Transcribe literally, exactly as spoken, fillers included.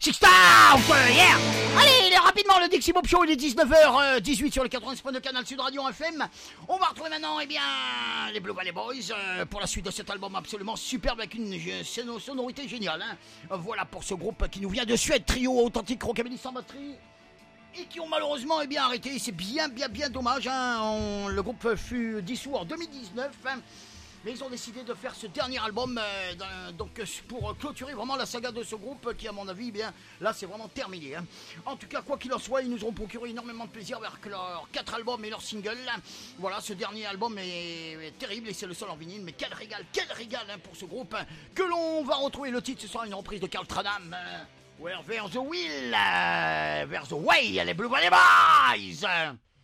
Six Stars, yeah. Allez, rapidement, le Dixie Bob Show, il est dix-neuf heures dix-huit sur le quatre-vingt-six point deux Canal Sud Radio F M. On va retrouver maintenant, eh bien, les Blue Valley Boys euh, pour la suite de cet album absolument superbe avec une euh, sonorité géniale. Hein. Voilà pour ce groupe qui nous vient de Suède, trio authentique rockabilly sans batterie. Et qui ont malheureusement eh bien, arrêté, c'est bien, bien, bien dommage. Hein. On, le groupe fut dissous en deux mille dix-neuf. Hein. Mais ils ont décidé de faire ce dernier album euh, dans, donc, pour clôturer vraiment la saga de ce groupe qui, à mon avis, eh bien, là, c'est vraiment terminé. Hein. En tout cas, quoi qu'il en soit, ils nous ont procuré énormément de plaisir avec leurs quatre albums et leurs singles. Voilà, ce dernier album est, est terrible et c'est le seul en vinyle. Mais quel régal, quel régal hein, pour ce groupe hein, que l'on va retrouver. Le titre, ce sera une reprise de Carl Tranham. Hein. Where there's the will, uh, there's the way, les Blue Valley Boys.